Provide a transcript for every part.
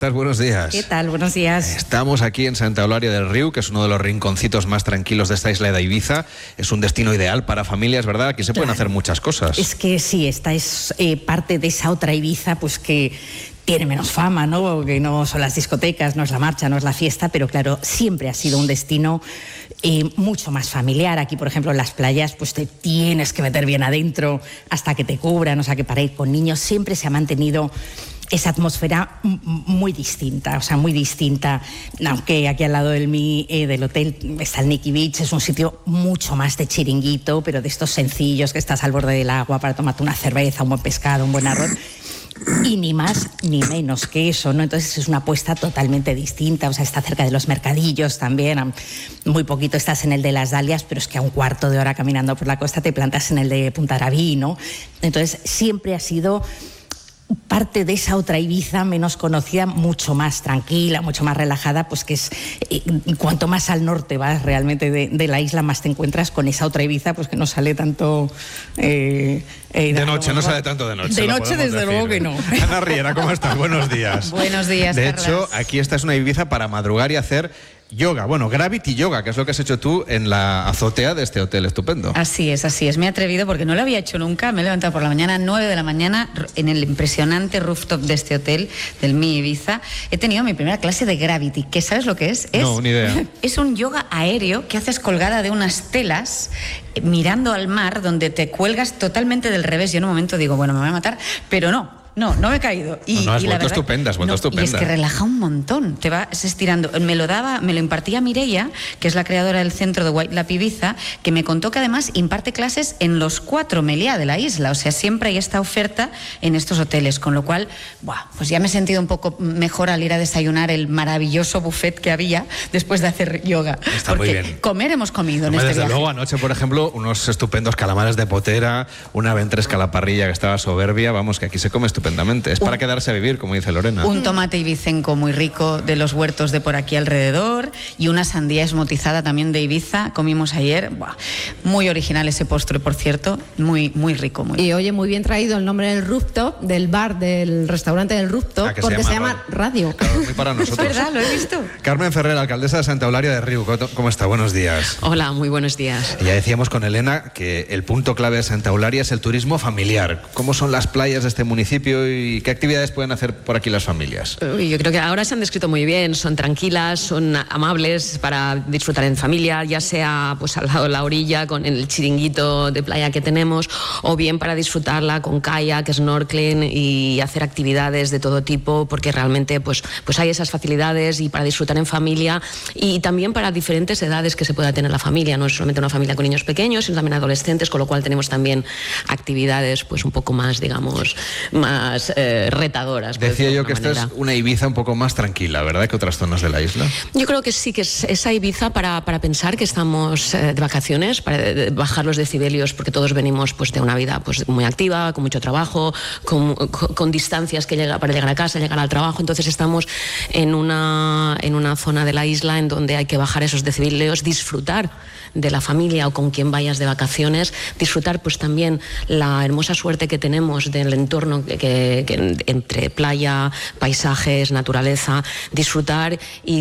Buenos días. ¿Qué tal? Buenos días. Estamos aquí en Santa Eulalia del Riu, que es uno de los rinconcitos más tranquilos de esta isla de Ibiza. Es un destino ideal para familias, ¿verdad? Aquí se pueden hacer muchas cosas. Es que sí, esta es parte de esa otra Ibiza, pues que tiene menos fama, ¿no? Que no son las discotecas, no es la marcha, no es la fiesta, pero claro, siempre ha sido un destino mucho más familiar. Aquí, por ejemplo, en las playas, pues te tienes que meter bien adentro hasta que te cubran, o sea que para ir con niños siempre se ha mantenido esa atmósfera muy distinta, o sea, muy distinta. Aunque aquí al lado del hotel está el Nikki Beach, es un sitio mucho más de chiringuito, pero de estos sencillos que estás al borde del agua para tomarte una cerveza, un buen pescado, un buen arroz. Y ni más ni menos que eso, ¿no? Entonces es una apuesta totalmente distinta, o sea, está cerca de los mercadillos también, muy poquito estás en el de las Dalias, pero es que a un cuarto de hora caminando por la costa te plantas en el de Punta Arabí, ¿no? Entonces siempre ha sido parte de esa otra Ibiza menos conocida, mucho más tranquila, mucho más relajada, pues que es cuanto más al norte vas realmente de la isla, más te encuentras con esa otra Ibiza, pues que no sale tanto de noche, no sale tanto de noche. De noche, desde luego que no. Ana Riera, ¿cómo estás? Buenos días. Buenos días, De Carlas. hecho, aquí esta es una Ibiza para madrugar y hacer yoga. Bueno, Gravity Yoga, que es lo que has hecho tú en la azotea de este hotel estupendo. Así es. Me he atrevido porque no lo había hecho nunca. Me he levantado por la mañana, 9 de la mañana, en el impresionante rooftop de este hotel, del Mi Ibiza. He tenido mi primera clase de Gravity. ¿Qué sabes lo que es? No, ni idea. Es un yoga aéreo que haces colgada de unas telas, mirando al mar, donde te cuelgas totalmente del revés. Yo en un momento digo, bueno, me voy a matar, pero no me he caído. Has vuelto estupenda, estupenda. Y es que relaja un montón, te vas estirando. Me lo impartía Mireia, que es la creadora del centro de White Lap Ibiza, que me contó que además imparte clases en los 4 Meliá de la isla, o sea, siempre hay esta oferta en estos hoteles, con lo cual, pues ya me he sentido un poco mejor al ir a desayunar el maravilloso buffet que había después de hacer yoga. Está porque muy bien. Comer hemos comido en este desde viaje. luego, anoche, por ejemplo, unos estupendos calamares de potera, una ventresca a la parrilla que estaba soberbia, vamos, que aquí se come estupendamente. Es para quedarse a vivir, como dice Lorena. Un tomate ibicenco muy rico de los huertos de por aquí alrededor y una sandía esmotizada también de Ibiza. Comimos ayer. Muy original ese postre, por cierto. Muy, muy rico. Y oye, muy bien traído el nombre del rooftop, del bar, del restaurante del rooftop, porque se llama Radio. Claro, muy para nosotros. Es verdad, lo he visto. Carmen Ferrer, alcaldesa de Santa Eulalia del Riu. ¿Cómo está? Buenos días. Hola, muy buenos días. Ya decíamos con Elena que el punto clave de Santa Eulalia es el turismo familiar. ¿Cómo son las playas de este municipio y qué actividades pueden hacer por aquí las familias? Yo creo que ahora se han descrito muy bien, son tranquilas, son amables para disfrutar en familia, ya sea pues al lado de la orilla con el chiringuito de playa que tenemos, o bien para disfrutarla con kayak, snorkeling y hacer actividades de todo tipo, porque realmente pues hay esas facilidades y para disfrutar en familia y también para diferentes edades que se pueda tener la familia. No es solamente una familia con niños pequeños, sino también adolescentes, con lo cual tenemos también actividades pues un poco más, digamos, más retadoras. Decía yo que esta es una Ibiza un poco más tranquila, ¿verdad?, que otras zonas de la isla. Yo creo que sí, que es esa Ibiza para pensar que estamos de vacaciones, para bajar los decibelios, porque todos venimos pues de una vida pues muy activa, con mucho trabajo, con distancias para llegar a casa, llegar al trabajo. Entonces estamos en una zona de la isla en donde hay que bajar esos decibelios, disfrutar de la familia o con quien vayas de vacaciones, disfrutar pues también la hermosa suerte que tenemos del entorno que entre playa, paisajes, naturaleza, disfrutar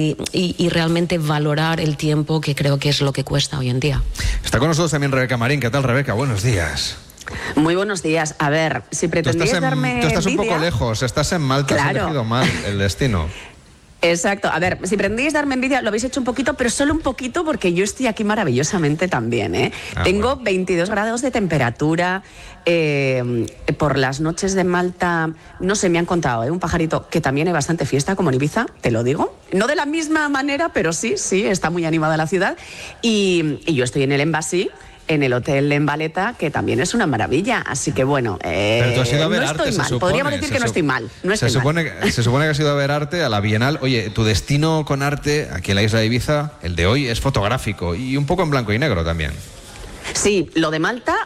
y realmente valorar el tiempo, que creo que es lo que cuesta hoy en día. Está con nosotros también Rebeca Marín. ¿Qué tal, Rebeca? Buenos días. Muy buenos días. A ver, si pretendías darme Tú estás un envidia... poco lejos, estás en Malta, Claro. has elegido mal el destino. Exacto. A ver, si pretendíais darme envidia, lo habéis hecho un poquito, pero solo un poquito, porque yo estoy aquí maravillosamente también, ¿eh? Tengo 22 grados de temperatura. Por las noches de Malta, no sé, me han contado, un pajarito, que también hay bastante fiesta, como en Ibiza, te lo digo. No de la misma manera, pero sí, está muy animada la ciudad. Y yo estoy en el Embassy, en el hotel en Valeta, que también es una maravilla. Así que bueno, Pero tú has ido a ver no arte, estoy mal. Podríamos decir que no estoy mal. Se supone que has ido a ver arte a la Bienal. Oye, tu destino con arte aquí en la isla de Ibiza, el de hoy, es fotográfico y un poco en blanco y negro también. Sí, lo de Malta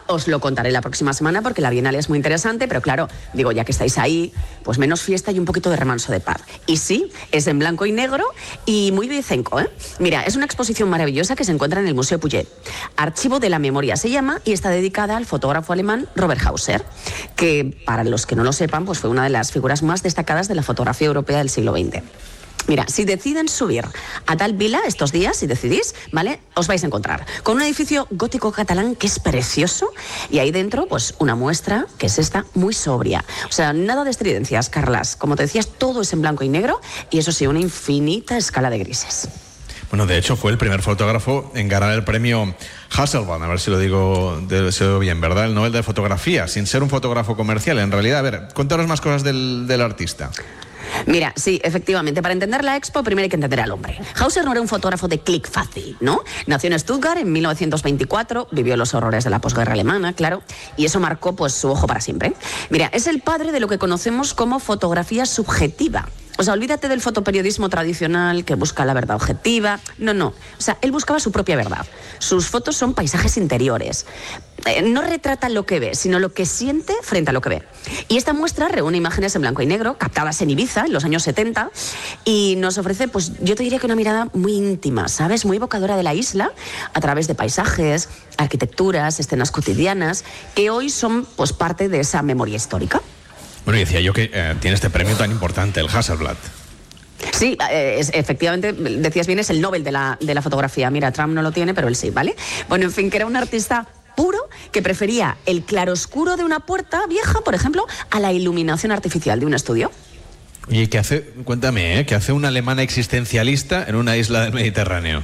os lo contaré la próxima semana porque la Bienal es muy interesante, pero claro, digo, ya que estáis ahí, pues menos fiesta y un poquito de remanso de paz. Y sí, es en blanco y negro y muy vicenco, ¿eh? Mira, es una exposición maravillosa que se encuentra en el Museo Puget. Archivo de la Memoria se llama y está dedicada al fotógrafo alemán Robert Hauser, que para los que no lo sepan, pues fue una de las figuras más destacadas de la fotografía europea del siglo XX. Mira, si deciden subir a tal vila estos días, si decidís, ¿vale? Os vais a encontrar con un edificio gótico catalán que es precioso y ahí dentro, pues una muestra que es esta, muy sobria. O sea, nada de estridencias, Carlas. Como te decías, todo es en blanco y negro y eso sí, una infinita escala de grises. Bueno, de hecho fue el primer fotógrafo en ganar el premio Hasselblad, a ver si lo digo bien, ¿verdad? El Nobel de Fotografía, sin ser un fotógrafo comercial. En realidad, a ver, cuéntanos más cosas del artista. Mira, sí, efectivamente, para entender la expo primero hay que entender al hombre. Hauser no era un fotógrafo de clic fácil, ¿no? Nació en Stuttgart en 1924, vivió los horrores de la posguerra alemana, claro, y eso marcó pues su ojo para siempre. Mira, es el padre de lo que conocemos como fotografía subjetiva. O sea, olvídate del fotoperiodismo tradicional que busca la verdad objetiva. No. O sea, él buscaba su propia verdad. Sus fotos son paisajes interiores. No retrata lo que ve, sino lo que siente frente a lo que ve. Y esta muestra reúne imágenes en blanco y negro, captadas en Ibiza en los años 70, y nos ofrece, pues yo te diría que una mirada muy íntima, ¿sabes? Muy evocadora de la isla, a través de paisajes, arquitecturas, escenas cotidianas, que hoy son pues parte de esa memoria histórica. Bueno, y decía yo que tiene este premio tan importante, el Hasselblad. Sí, efectivamente, decías bien, es el Nobel de la fotografía. Mira, Trump no lo tiene, pero él sí, ¿vale? Bueno, en fin, que era un artista puro que prefería el claroscuro de una puerta vieja, por ejemplo, a la iluminación artificial de un estudio. Oye, ¿qué hace? Cuéntame, ¿qué hace una alemana existencialista en una isla del Mediterráneo?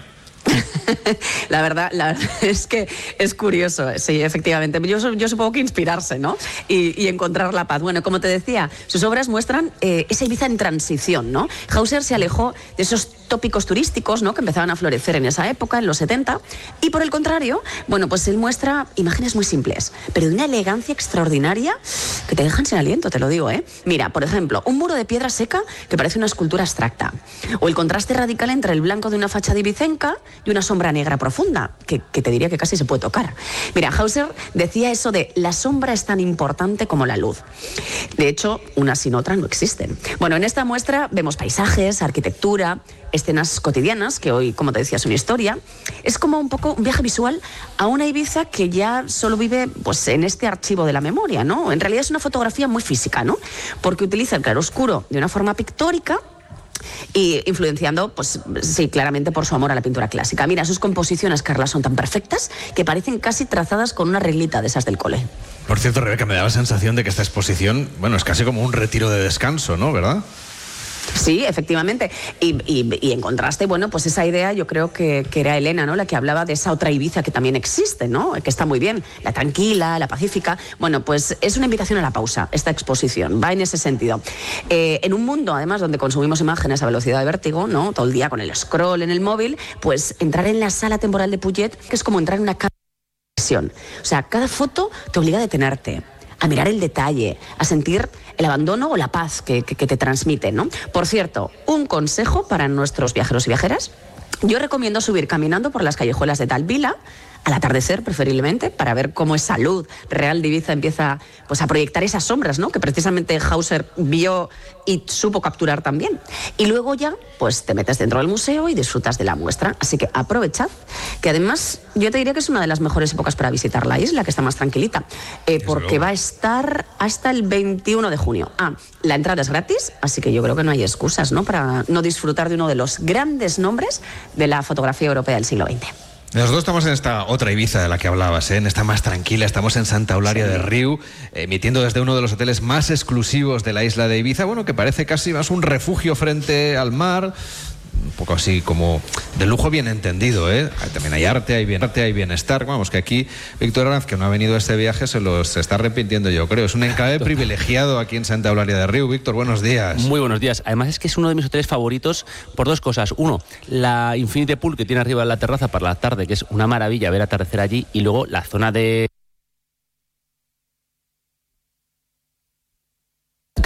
La verdad es que es curioso, sí, efectivamente. Yo supongo que inspirarse, ¿no? Y encontrar la paz. Bueno, como te decía, sus obras muestran esa Ibiza en transición, ¿no? Hauser se alejó de esos tópicos turísticos, ¿no?, que empezaban a florecer en esa época, en los 70, y por el contrario, bueno, pues él muestra imágenes muy simples, pero de una elegancia extraordinaria que te dejan sin aliento, te lo digo, ¿eh? Mira, por ejemplo, un muro de piedra seca que parece una escultura abstracta, o el contraste radical entre el blanco de una fachada ibicenca y una sombra negra profunda, que te diría que casi se puede tocar. Mira, Hauser decía eso de la sombra es tan importante como la luz. De hecho, una sin otra no existen. Bueno, en esta muestra vemos paisajes, arquitectura, escenas cotidianas, que hoy, como te decía, es una historia. Es como un poco un viaje visual a una Ibiza que ya solo vive pues en este archivo de la memoria, ¿no? En realidad es una fotografía muy física, ¿no? Porque utiliza el claroscuro de una forma pictórica y influenciando, pues sí, claramente por su amor a la pintura clásica. Mira, sus composiciones, Carla, son tan perfectas que parecen casi trazadas con una reglita de esas del cole. Por cierto, Rebeca, me da la sensación de que esta exposición, bueno, es casi como un retiro de descanso, ¿no? ¿Verdad? Sí, efectivamente. Y en contraste, bueno, pues esa idea yo creo que era Elena, ¿no?, la que hablaba de esa otra Ibiza que también existe, ¿no?, que está muy bien, la tranquila, la pacífica. Bueno, pues es una invitación a la pausa, esta exposición, va en ese sentido. En un mundo, además, donde consumimos imágenes a velocidad de vértigo, ¿no?, todo el día con el scroll en el móvil, pues entrar en la sala temporal de Puget, que es como entrar en una cámara. O sea, cada foto te obliga a detenerte, a mirar el detalle, a sentir el abandono o la paz que te transmite, ¿no? Por cierto, un consejo para nuestros viajeros y viajeras. Yo recomiendo subir caminando por las callejuelas de tal vila, al atardecer preferiblemente, para ver cómo esa luz real de Ibiza empieza pues a proyectar esas sombras, ¿no?, que precisamente Hauser vio y supo capturar también. Y luego ya pues te metes dentro del museo y disfrutas de la muestra. Así que aprovechad, que además yo te diría que es una de las mejores épocas para visitar la isla, que está más tranquilita, porque va a estar hasta el 21 de junio. La entrada es gratis, así que yo creo que no hay excusas, ¿no?, para no disfrutar de uno de los grandes nombres de la fotografía europea del siglo XX. Nosotros estamos en esta otra Ibiza de la que hablabas, en esta más tranquila. Estamos en Santa Eulalia de Riu, emitiendo desde uno de los hoteles más exclusivos de la isla de Ibiza, bueno, que parece casi más un refugio frente al mar, un poco así como de lujo bien entendido, ¿eh? También hay arte, hay bienestar. Vamos, que aquí Víctor Arranz, que no ha venido a este viaje, se está arrepintiendo, yo creo. Es un enclave privilegiado aquí en Santa Eulalia de Riu. Víctor, buenos días. Muy buenos días. Además es que es uno de mis hoteles favoritos por dos cosas. Uno, la Infinite Pool que tiene arriba en la terraza para la tarde, que es una maravilla ver atardecer allí, y luego la zona de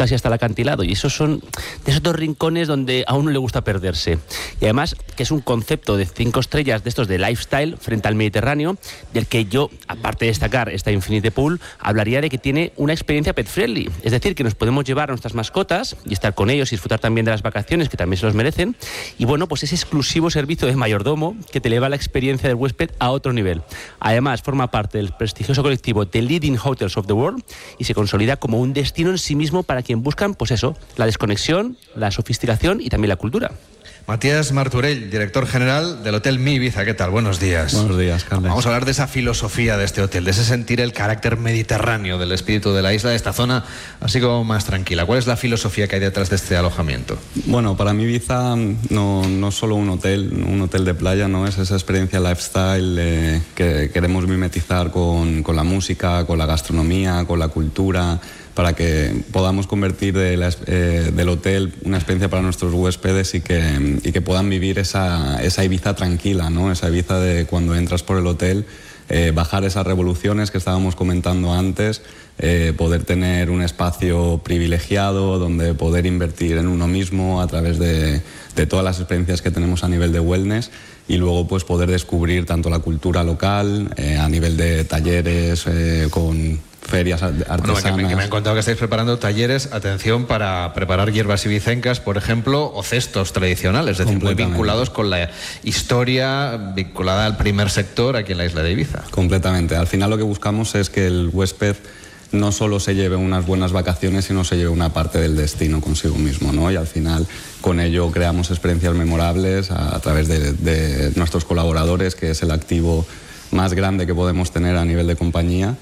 casi hasta el acantilado, y esos son de esos dos rincones donde a uno le gusta perderse. Y además que es un concepto de 5 estrellas de estos de lifestyle frente al Mediterráneo, del que yo, aparte de destacar esta Infinity Pool, hablaría de que tiene una experiencia pet friendly, es decir, que nos podemos llevar a nuestras mascotas y estar con ellos y disfrutar también de las vacaciones, que también se los merecen, y bueno, pues ese exclusivo servicio de mayordomo que te eleva la experiencia del huésped a otro nivel. Además, forma parte del prestigioso colectivo The Leading Hotels of the World y se consolida como un destino en sí mismo para quien buscan, pues eso, la desconexión, la sofisticación y también la cultura. Matías Marturell, director general del Hotel Mi Ibiza. ¿Qué tal? Buenos días. Buenos días, Carles. Vamos a hablar de esa filosofía de este hotel, de ese sentir el carácter mediterráneo del espíritu de la isla, de esta zona así como más tranquila. ¿Cuál es la filosofía que hay detrás de este alojamiento? Bueno, para mí Ibiza no es solo un hotel de playa, no es esa experiencia lifestyle que queremos mimetizar con la música, con la gastronomía, con la cultura, para que podamos convertir del hotel una experiencia para nuestros huéspedes y que puedan vivir esa Ibiza tranquila, ¿no? Esa Ibiza de cuando entras por el hotel, bajar esas revoluciones que estábamos comentando antes, poder tener un espacio privilegiado donde poder invertir en uno mismo a través de todas las experiencias que tenemos a nivel de wellness, y luego pues poder descubrir tanto la cultura local a nivel de talleres con ferias artesanas. Bueno, que me han contado que estáis preparando talleres, atención, para preparar hierbas ibicencas, por ejemplo, o cestos tradicionales, es decir, muy vinculados con la historia vinculada al primer sector aquí en la isla de Ibiza. Completamente. Al final lo que buscamos es que el huésped no solo se lleve unas buenas vacaciones, sino se lleve una parte del destino consigo mismo, ¿no? Y al final con ello creamos experiencias memorables a través de nuestros colaboradores, que es el activo más grande que podemos tener a nivel de compañía,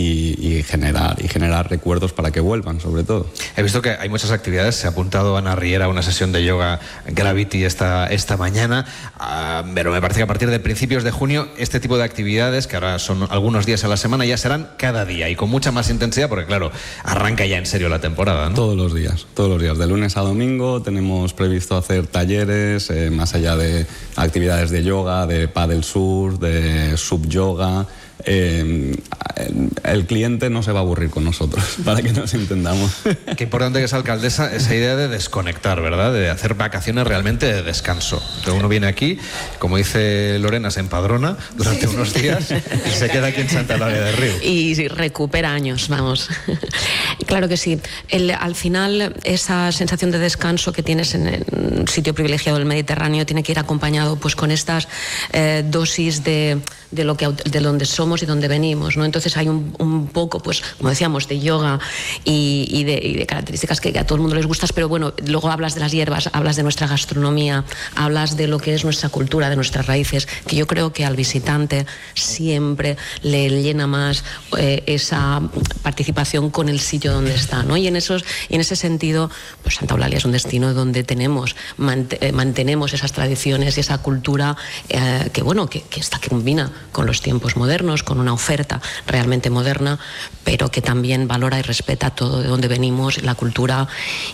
y generar recuerdos para que vuelvan, sobre todo. He visto que hay muchas actividades. Se ha apuntado Ana Riera a una sesión de yoga Gravity esta mañana, pero me parece que a partir de principios de junio este tipo de actividades, que ahora son algunos días a la semana, ya serán cada día y con mucha más intensidad, porque claro, arranca ya en serio la temporada, ¿no? Todos los días, de lunes a domingo tenemos previsto hacer talleres, más allá de actividades de yoga, de paddle surf, de sub yoga. El cliente no se va a aburrir con nosotros, para que nos entendamos. Qué importante que es, alcaldesa, esa idea de desconectar, ¿verdad? De hacer vacaciones realmente de descanso. Que uno viene aquí, como dice Lorena, se empadrona durante unos días y se queda aquí en Santa Eulalia de Riu. Y recupera años, vamos. Claro que sí. Al final, esa sensación de descanso que tienes en un sitio privilegiado del Mediterráneo tiene que ir acompañado pues con estas dosis de donde somos y donde venimos, ¿no? Entonces hay un poco, pues, como decíamos, de yoga y de características que a todo el mundo les gustan, pero bueno, luego hablas de las hierbas, hablas de nuestra gastronomía, hablas de lo que es nuestra cultura, de nuestras raíces, que yo creo que al visitante siempre le llena más esa participación con el sitio donde está, ¿no? Y en ese sentido, pues Santa Eulalia es un destino donde mantenemos esas tradiciones y esa cultura que combina con los tiempos modernos, con una oferta realmente moderna, pero que también valora y respeta todo de donde venimos, la cultura,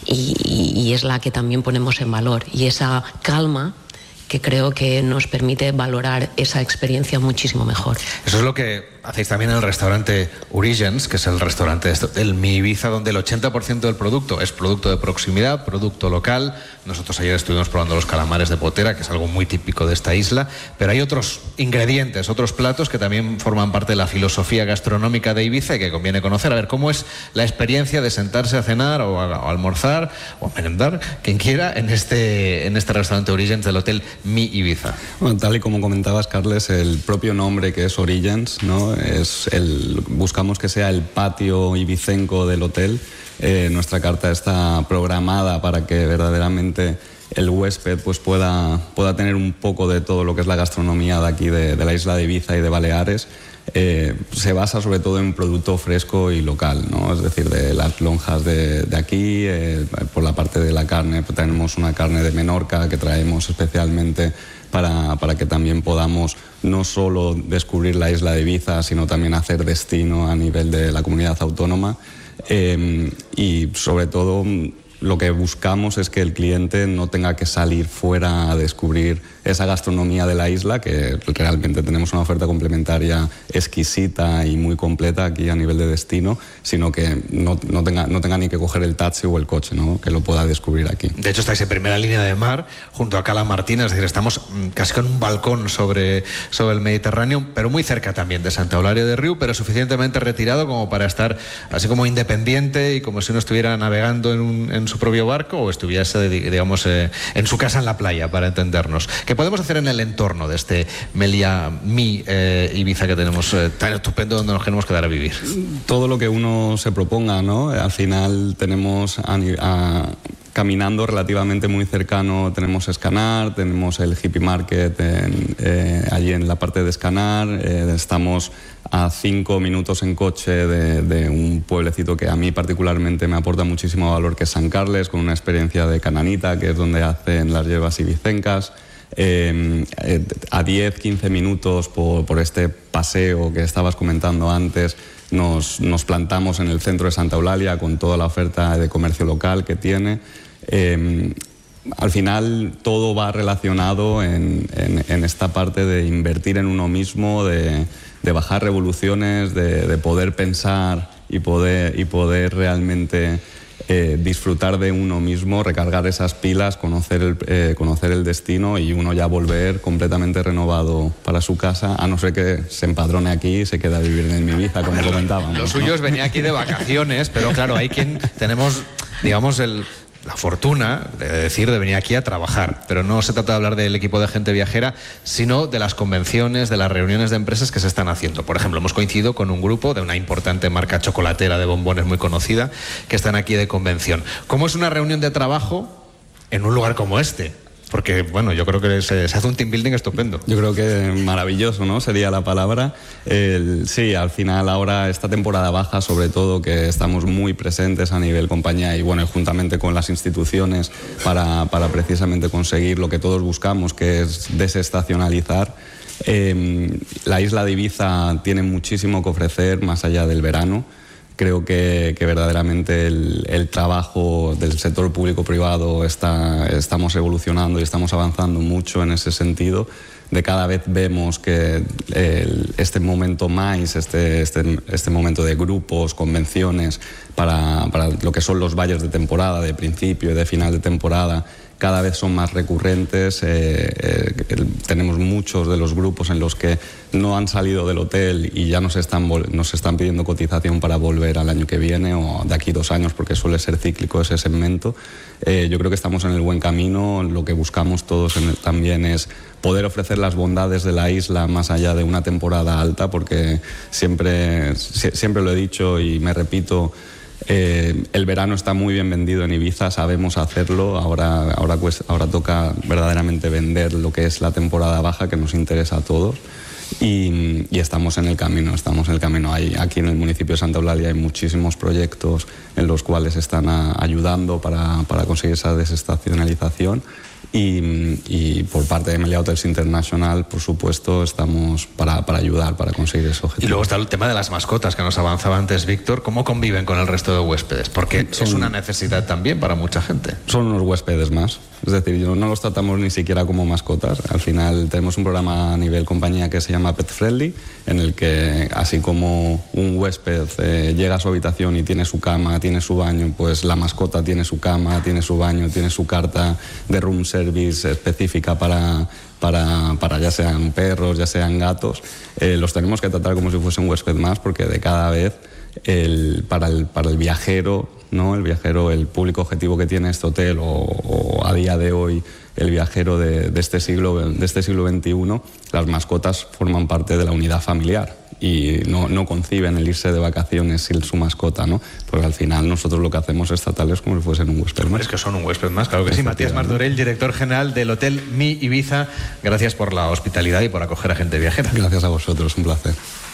y es la que también ponemos en valor. Y esa calma que creo que nos permite valorar esa experiencia muchísimo mejor. Eso es lo que hacéis también en el restaurante Origins, que es el restaurante del Mi Ibiza, donde el 80% del producto es producto de proximidad, producto local. Nosotros ayer estuvimos probando los calamares de potera, que es algo muy típico de esta isla, pero hay otros ingredientes, otros platos que también forman parte de la filosofía gastronómica de Ibiza y que conviene conocer. A ver, ¿cómo es la experiencia de sentarse a cenar o a almorzar o a merendar, quien quiera, en este restaurante Origins del hotel Mi Ibiza? Bueno, tal y como comentabas, Carles, el propio nombre, que es Origins, ¿no? Buscamos que sea el patio ibicenco del hotel. Nuestra carta está programada para que verdaderamente el huésped pues pueda tener un poco de todo lo que es la gastronomía de aquí, de la isla de Ibiza y de Baleares. Se basa sobre todo en producto fresco y local, ¿no? Es decir, de las lonjas de aquí. Por la parte de la carne, pues tenemos una carne de Menorca que traemos especialmente para que también podamos no solo descubrir la isla de Ibiza, sino también hacer destino a nivel de la comunidad autónoma, y sobre todo lo que buscamos es que el cliente no tenga que salir fuera a descubrir esa gastronomía de la isla, que realmente tenemos una oferta complementaria exquisita y muy completa aquí a nivel de destino, sino que no tenga ni que coger el taxi o el coche, ¿no? Que lo pueda descubrir aquí. De hecho, estáis en primera línea de mar, junto a Cala Martina, es decir, estamos casi con un balcón sobre el Mediterráneo, pero muy cerca también de Santa Eulalia de Riu, pero suficientemente retirado como para estar así como independiente y como si uno estuviera navegando en su propio barco o estuviese, digamos, en su casa en la playa, para entendernos. ¿Qué podemos hacer en el entorno de este Meliá Mi Ibiza que tenemos tan estupendo, donde nos queremos quedar a vivir? Todo lo que uno se proponga, ¿no? Al final tenemos caminando relativamente muy cercano, tenemos Escanar, tenemos el Hippie Market allí en la parte de Escanar, estamos a 5 minutos en coche de un pueblecito que a mí particularmente me aporta muchísimo valor, que es San Carles, con una experiencia de cananita, que es donde hacen las hierbas ibicencas. A 10-15 minutos por este paseo que estabas comentando antes, nos plantamos en el centro de Santa Eulalia con toda la oferta de comercio local que tiene. Al final todo va relacionado en esta parte de invertir en uno mismo, de bajar revoluciones, de poder pensar y poder realmente disfrutar de uno mismo, recargar esas pilas, conocer el destino y uno ya volver completamente renovado para su casa, a no ser que se empadrone aquí y se quede a vivir en mi Ibiza, como comentábamos. Lo suyo es venir aquí de vacaciones, pero claro, hay quien tenemos, digamos, la fortuna de venir aquí a trabajar, pero no se trata de hablar del equipo de gente viajera, sino de las convenciones, de las reuniones de empresas que se están haciendo. Por ejemplo, hemos coincidido con un grupo de una importante marca chocolatera de bombones muy conocida, que están aquí de convención. ¿Cómo es una reunión de trabajo en un lugar como este? Porque, bueno, yo creo que se hace un team building estupendo. Yo creo que maravilloso, ¿no? Sería la palabra. Sí, al final ahora esta temporada baja, sobre todo, que estamos muy presentes a nivel compañía y, bueno, juntamente con las instituciones para precisamente conseguir lo que todos buscamos, que es desestacionalizar. La isla de Ibiza tiene muchísimo que ofrecer más allá del verano. Creo que verdaderamente el trabajo del sector público-privado estamos evolucionando y estamos avanzando mucho en ese sentido. De cada vez vemos que este momento más, este momento de grupos, convenciones, para lo que son los valles de temporada, de principio y de final de temporada, cada vez son más recurrentes. Tenemos muchos de los grupos en los que no han salido del hotel y ya nos están pidiendo cotización para volver al año que viene o de aquí 2 años, porque suele ser cíclico ese segmento. Yo creo que estamos en el buen camino. Lo que buscamos todos también es poder ofrecer las bondades de la isla más allá de una temporada alta, porque siempre lo he dicho y me repito, el verano está muy bien vendido en Ibiza, sabemos hacerlo. Ahora toca verdaderamente vender lo que es la temporada baja, que nos interesa a todos. Y estamos en el camino. Aquí en el municipio de Santa Eulalia hay muchísimos proyectos en los cuales están ayudando para conseguir esa desestacionalización. Y por parte de Meliá Hotels International, por supuesto, estamos para ayudar, para conseguir ese objetivo. Y luego está el tema de las mascotas que nos avanzaba antes Víctor. ¿Cómo conviven con el resto de huéspedes? Porque es una necesidad también para mucha gente. Son unos huéspedes más. Es decir, no los tratamos ni siquiera como mascotas. Al final tenemos un programa a nivel compañía que se llama Pet Friendly, en el que, así como un huésped llega a su habitación y tiene su cama, tiene su baño, pues la mascota tiene su cama, tiene su baño, tiene su carta de room service específica para ya sean perros, ya sean gatos. Los tenemos que tratar como si fuese un huésped más, porque de cada vez para el viajero, ¿no? El público objetivo que tiene este hotel, o a día de hoy el viajero de este siglo XXI, las mascotas forman parte de la unidad familiar y no conciben el irse de vacaciones sin su mascota, ¿no? Porque al final nosotros lo que hacemos es tratarles como si fuesen un huésped más. Es que son un huésped más, claro que sí. Matías Martorell, director general del Hotel Mi Ibiza, gracias por la hospitalidad y por acoger a gente viajera. Gracias a vosotros, un placer.